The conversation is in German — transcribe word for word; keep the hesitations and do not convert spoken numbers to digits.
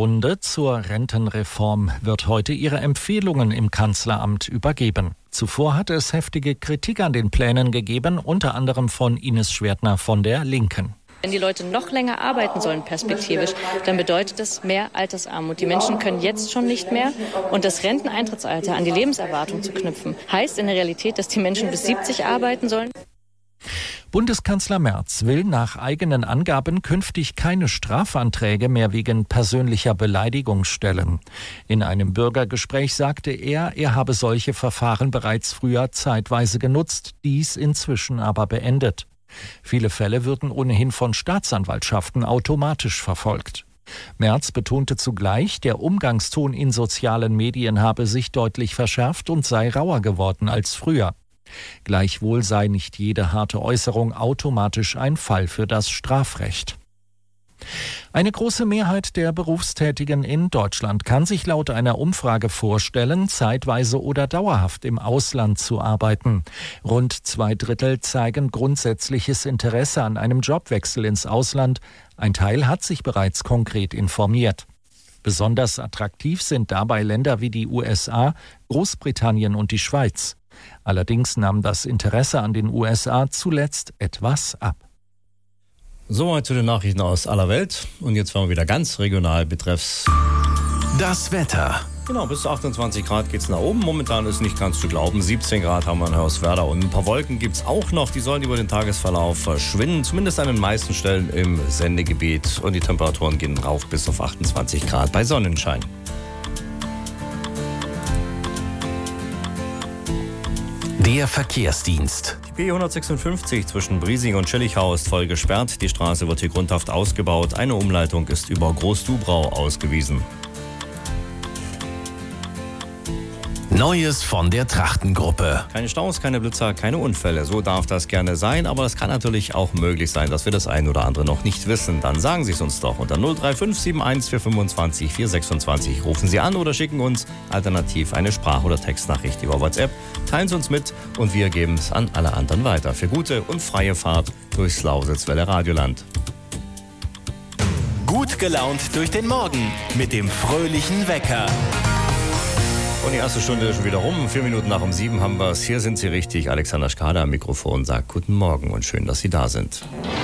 Runde zur Rentenreform wird heute ihre Empfehlungen im Kanzleramt übergeben. Zuvor hatte es heftige Kritik an den Plänen gegeben, unter anderem von Ines Schwertner von der Linken. Wenn die Leute noch länger arbeiten sollen perspektivisch, dann bedeutet das mehr Altersarmut. Die Menschen können jetzt schon nicht mehr. Und das Renteneintrittsalter an die Lebenserwartung zu knüpfen, heißt in der Realität, dass die Menschen bis siebzig arbeiten sollen. Bundeskanzler Merz will nach eigenen Angaben künftig keine Strafanträge mehr wegen persönlicher Beleidigung stellen. In einem Bürgergespräch sagte er, er habe solche Verfahren bereits früher zeitweise genutzt, dies inzwischen aber beendet. Viele Fälle würden ohnehin von Staatsanwaltschaften automatisch verfolgt. Merz betonte zugleich, der Umgangston in sozialen Medien habe sich deutlich verschärft und sei rauer geworden als früher. Gleichwohl sei nicht jede harte Äußerung automatisch ein Fall für das Strafrecht. Eine große Mehrheit der Berufstätigen in Deutschland kann sich laut einer Umfrage vorstellen, zeitweise oder dauerhaft im Ausland zu arbeiten. Rund zwei Drittel zeigen grundsätzliches Interesse an einem Jobwechsel ins Ausland. Ein Teil hat sich bereits konkret informiert. Besonders attraktiv sind dabei Länder wie die U S A, Großbritannien und die Schweiz. Allerdings nahm das Interesse an den U S A zuletzt etwas ab. Soweit zu den Nachrichten aus aller Welt. Und jetzt waren wir wieder ganz regional betreffs das Wetter. Genau, bis zu achtundzwanzig Grad geht's nach oben. Momentan ist nicht ganz zu glauben. siebzehn Grad haben wir in Hoyerswerda und ein paar Wolken gibt's auch noch. Die sollen über den Tagesverlauf verschwinden, zumindest an den meisten Stellen im Sendegebiet. Und die Temperaturen gehen rauf bis auf achtundzwanzig Grad bei Sonnenschein. Der Verkehrsdienst. Die B hundertsechsundfünfzig zwischen Briesing und Schillichau ist voll gesperrt. Die Straße wird hier grundhaft ausgebaut. Eine Umleitung ist über Groß-Dubrau ausgewiesen. Neues von der Trachtengruppe. Keine Staus, keine Blitzer, keine Unfälle. So darf das gerne sein, aber es kann natürlich auch möglich sein, dass wir das ein oder andere noch nicht wissen. Dann sagen Sie es uns doch unter null drei fünf sieben eins vier fünfundzwanzig vier sechsundzwanzig. Rufen Sie an oder schicken uns alternativ eine Sprach- oder Textnachricht über WhatsApp. Teilen Sie uns mit und wir geben es an alle anderen weiter. Für gute und freie Fahrt durchs Lausitzwelle Radioland. Gut gelaunt durch den Morgen mit dem fröhlichen Wecker. Und die erste Stunde ist schon wieder rum. Vier Minuten nach um sieben haben wir es. Hier sind Sie richtig. Alexander Schkader am Mikrofon sagt Guten Morgen und schön, dass Sie da sind.